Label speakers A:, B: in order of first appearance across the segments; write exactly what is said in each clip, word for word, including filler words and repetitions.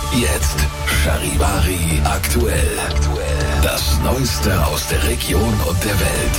A: Jetzt Charivari aktuell. Das Neueste aus der Region und der Welt.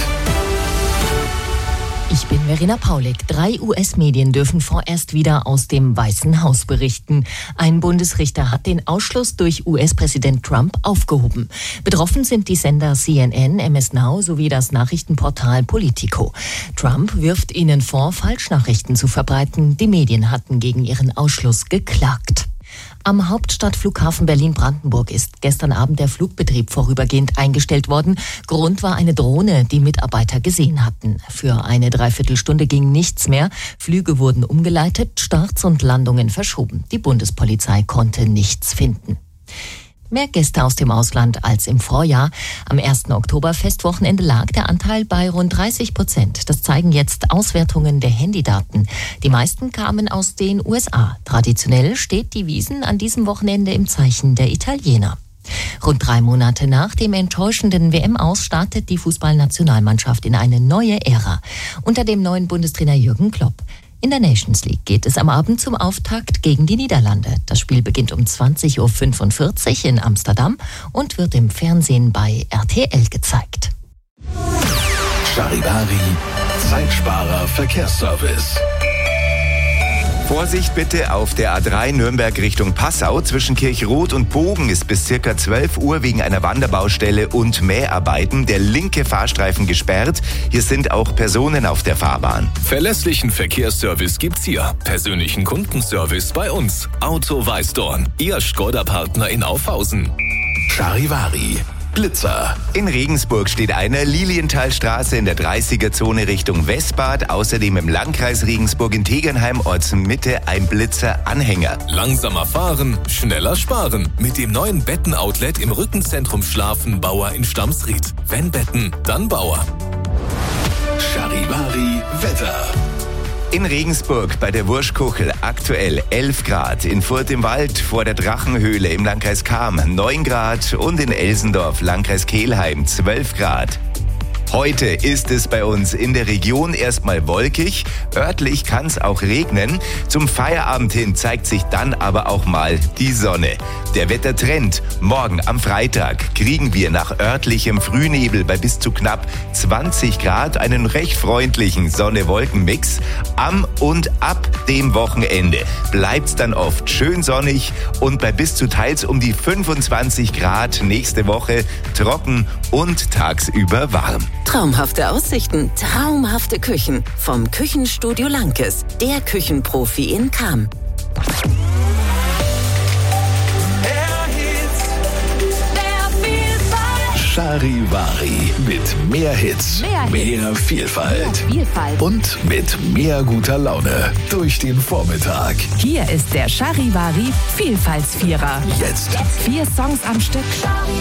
B: Ich bin Verena Paulik. Drei U S-Medien dürfen vorerst wieder aus dem Weißen Haus berichten. Ein Bundesrichter hat den Ausschluss durch U S-Präsident Trump aufgehoben. Betroffen sind die Sender C N N, M S Now sowie das Nachrichtenportal Politico. Trump wirft ihnen vor, Falschnachrichten zu verbreiten. Die Medien hatten gegen ihren Ausschluss geklagt. Am Hauptstadtflughafen Berlin-Brandenburg ist gestern Abend der Flugbetrieb vorübergehend eingestellt worden. Grund war eine Drohne, die Mitarbeiter gesehen hatten. Für eine Dreiviertelstunde ging nichts mehr. Flüge wurden umgeleitet, Starts und Landungen verschoben. Die Bundespolizei konnte nichts finden. Mehr Gäste aus dem Ausland als im Vorjahr. Am ersten Oktoberfestwochenende lag der Anteil bei rund dreißig Prozent. Das zeigen jetzt Auswertungen der Handydaten. Die meisten kamen aus den U S A. Traditionell steht die Wiesn an diesem Wochenende im Zeichen der Italiener. Rund drei Monate nach dem enttäuschenden W M-Aus startet die Fußballnationalmannschaft in eine neue Ära. Unter dem neuen Bundestrainer Jürgen Klopp. In der Nations League geht es am Abend zum Auftakt gegen die Niederlande. Das Spiel beginnt um zwanzig Uhr fünfundvierzig in Amsterdam und wird im Fernsehen bei R T L gezeigt.
A: Charivari, Zeitsparer Verkehrsservice.
C: Vorsicht bitte auf der A drei Nürnberg Richtung Passau. Zwischen Kirchroth und Bogen ist bis circa zwölf Uhr wegen einer Wanderbaustelle und Mäharbeiten der linke Fahrstreifen gesperrt. Hier sind auch Personen auf der Fahrbahn.
D: Verlässlichen Verkehrsservice gibt's hier. Persönlichen Kundenservice bei uns. Auto Weißdorn, Ihr Skoda-Partner in Aufhausen.
A: Charivari, Blitzer.
C: In Regensburg steht einer Lilienthalstraße in der dreißiger-Zone Richtung Westbad. Außerdem im Landkreis Regensburg in Tegernheim Ortsmitte ein Blitzer-Anhänger.
D: Langsamer fahren, schneller sparen. Mit dem neuen Betten-Outlet im Rückenzentrum Schlafen Bauer in Stamsried. Wenn Betten, dann Bauer.
A: Charivari Wetter.
C: In Regensburg bei der Wurschkuchel aktuell elf Grad, in Furth im Wald vor der Drachenhöhle im Landkreis Cham neun Grad und in Elsendorf, Landkreis Kelheim zwölf Grad. Heute ist es bei uns in der Region erstmal wolkig, örtlich kann es auch regnen. Zum Feierabend hin zeigt sich dann aber auch mal die Sonne. Der Wettertrend: morgen am Freitag kriegen wir nach örtlichem Frühnebel bei bis zu knapp zwanzig Grad einen recht freundlichen Sonne-Wolken-Mix. Am und ab dem Wochenende bleibt's dann oft schön sonnig und bei bis zu teils um die fünfundzwanzig Grad nächste Woche trocken und tagsüber warm.
E: Traumhafte Aussichten, traumhafte Küchen. Vom Küchenstudio Lankes, der Küchenprofi in Cham.
A: Charivari mit mehr Hits,
F: mehr,
A: mehr Vielfalt.
F: mehr Vielfalt
A: Und mit mehr guter Laune durch den Vormittag.
F: Hier ist der Charivari Vielfaltsvierer.
A: Jetzt.
F: Vier Songs am Stück.